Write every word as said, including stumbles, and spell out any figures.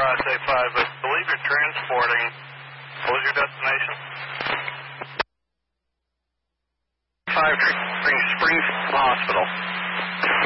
Mirage A five, I believe you're transporting. What was your destination? five Springfield Hospital.